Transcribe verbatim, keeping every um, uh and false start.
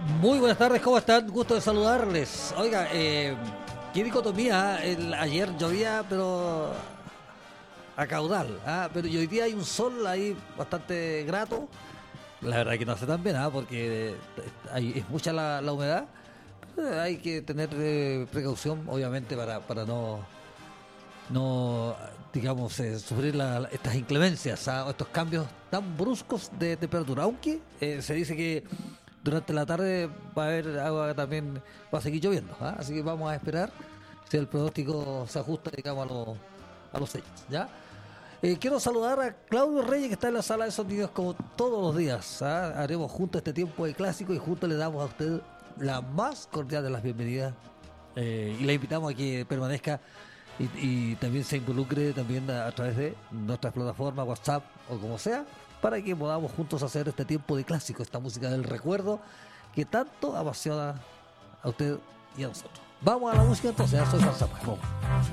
Muy buenas tardes, ¿cómo están? Gusto de saludarles. Oiga, eh, qué dicotomía, ¿eh? El, ayer llovía, pero a caudal, ¿ah? Pero hoy día hay un sol ahí bastante grato. La verdad que no hace tan bien, ¿ah? Porque eh, hay, es mucha la, la humedad. Eh, hay que tener eh, precaución, obviamente, para, para no, no digamos, eh, sufrir la- la- estas inclemencias, ¿ah? O estos cambios tan bruscos de temperatura. Aunque eh, se dice que durante la tarde va a haber agua también, va a seguir lloviendo, ¿ah? Así que vamos a esperar si el pronóstico se ajusta, digamos, a, los a los hechos, ¿ya? Eh, quiero saludar a Claudio Reyes, que está en la sala de sonidos como todos los días, ¿ah? Haremos juntos este tiempo de clásico y juntos le damos a usted la más cordial de las bienvenidas, eh, y le invitamos a que permanezca y, y también se involucre también a, a través de nuestras plataformas, WhatsApp o como sea, para que podamos juntos hacer este tiempo de clásico, esta música del recuerdo que tanto apasiona a usted y a nosotros. Vamos a la música entonces, ya soy WhatsApp. Vamos.